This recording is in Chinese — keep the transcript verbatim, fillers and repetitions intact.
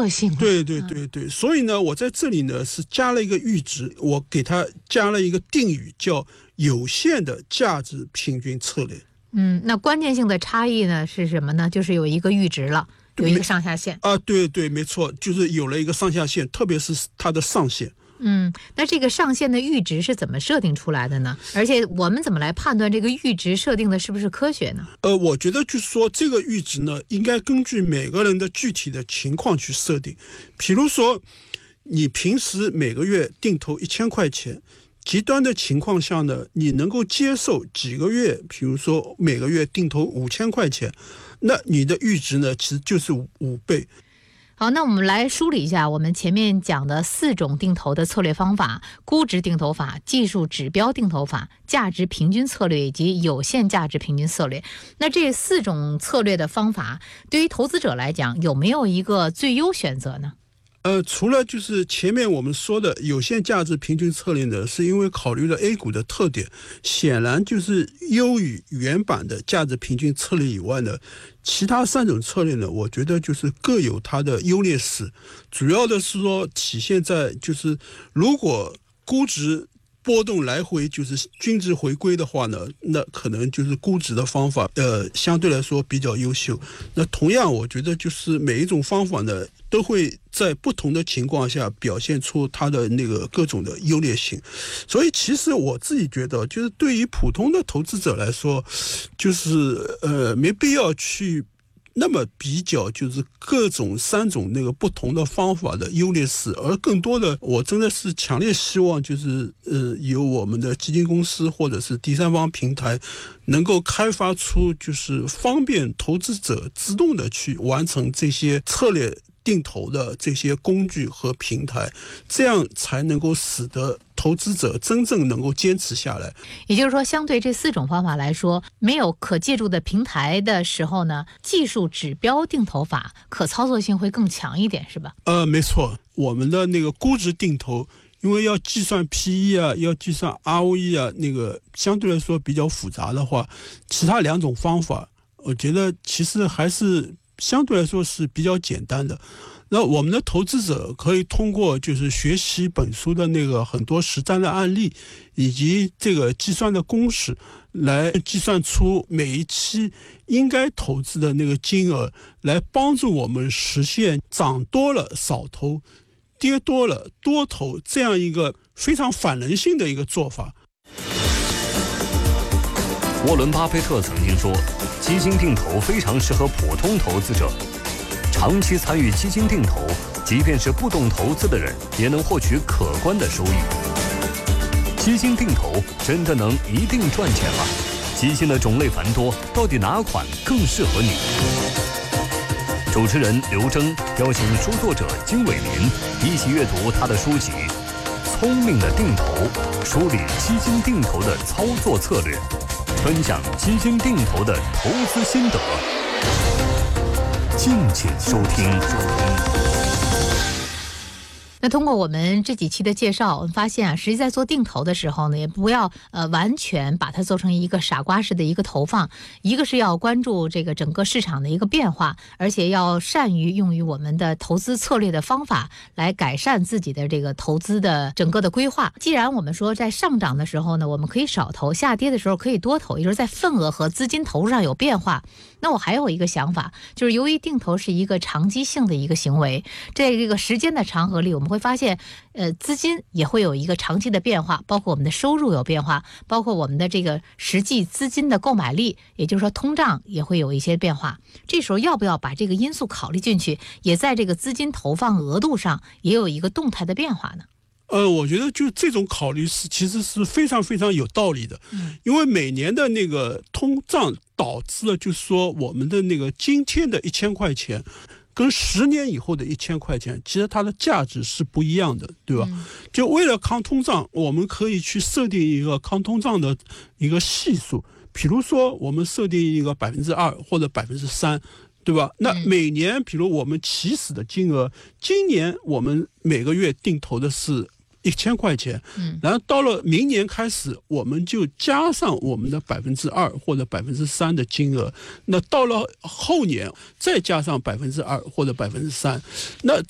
个性。 对对对对，所以呢，我在这里呢是加了一个阈值，我给它加了一个定语，叫有限的价值平均策略。 嗯，那关键性的差异呢是什么呢？就是有一个阈值了，有一个上下限啊，对对，没错，就是有了一个上下限，特别是它的上限。 嗯，那这个上限的阈值是怎么设定出来的呢？而且我们怎么来判断这个阈值设定的是不是科学呢？ 呃，我觉得就是说这个阈值呢，应该根据每个人的具体的情况去设定。比如说，你平时每个月定投一千块钱，极端的情况下呢，你能够接受几个月，比如说每个月定投五千块钱，那你的阈值呢，其实就是五倍。 好，那我们来梳理一下我们前面讲的四种定投的策略方法：估值定投法、技术指标定投法、价值平均策略以及有限价值平均策略。那这四种策略的方法对于投资者来讲，有没有一个最优选择呢？ 呃，除了就是前面我们说的有限价值平均策略呢，是因为考虑了 A 股的特点，显然就是优于原版的价值平均策略以外呢，其他三种策略呢，我觉得就是各有它的优劣势。主要的是说体现在就是如果估值波动来回就是均值回归的话呢，那可能就是估值的方法呃相对来说比较优秀。那同样我觉得就是每一种方法呢，都会在不同的情况下表现出它的那个各种的优劣性。所以其实我自己觉得，就是对于普通的投资者来说，就是呃没必要去那么比较就是各种三种那个不同的方法的优劣势，而更多的我真的是强烈希望就是呃由我们的基金公司或者是第三方平台能够开发出就是方便投资者自动的去完成这些策略定投的这些工具和平台，这样才能够使得投资者真正能够坚持下来。 也就是说，相对这四种方法来说，没有可借助的平台的时候呢，技术指标定投法可操作性会更强一点，是吧？ 呃，没错，我们的那个估值定投，因为要计算 P E 啊，要计算 R O E 啊，那个相对来说比较复杂的话，其他两种方法，我觉得其实还是相对来说是比较简单的。那我们的投资者可以通过就是学习本书的那个很多实战的案例，以及这个计算的公式，来计算出每一期应该投资的那个金额，来帮助我们实现涨多了少投，跌多了多投这样一个非常反人性的一个做法。 沃伦·巴菲特曾经说，基金定投非常适合普通投资者。长期参与基金定投，即便是不懂投资的人，也能获取可观的收益。基金定投真的能一定赚钱吗？基金的种类繁多，到底哪款更适合你？主持人刘征邀请书作者金伟林一起阅读他的书籍《聪明的定投》，梳理基金定投的操作策略，分享基金定投的投资心得。敬请收听。 那通过我们这几期的介绍，我们发现啊，实际在做定投的时候呢，也不要呃完全把它做成一个傻瓜式的一个投放。一个是要关注这个整个市场的一个变化，而且要善于用于我们的投资策略的方法来改善自己的这个投资的整个的规划。既然我们说在上涨的时候呢，我们可以少投，下跌的时候可以多投，也就是在份额和资金投入上有变化。那我还有一个想法，就是由于定投是一个长期性的一个行为，在这个时间的长河里，我们会发现呃，资金也会有一个长期的变化，包括我们的收入有变化，包括我们的这个实际资金的购买力，也就是说通胀也会有一些变化。这时候要不要把这个因素考虑进去，也在这个资金投放额度上也有一个动态的变化呢？ 呃，我觉得就这种考虑是其实是非常非常有道理的，嗯，因为每年的那个通胀导致了，就是说我们的那个今天的一千块钱，跟十年以后的一千块钱，其实它的价值是不一样的，对吧？嗯，就为了抗通胀，我们可以去设定一个抗通胀的一个系数，比如说我们设定一个百分之二或者百分之三。对吧？那每年，比如我们起始的金额，今年我们每个月定投的是一千块钱，嗯，然后到了明年开始，我们就加上我们的百分之二或者百分之三的金额，那到了后年再加上百分之二或者百分之三，那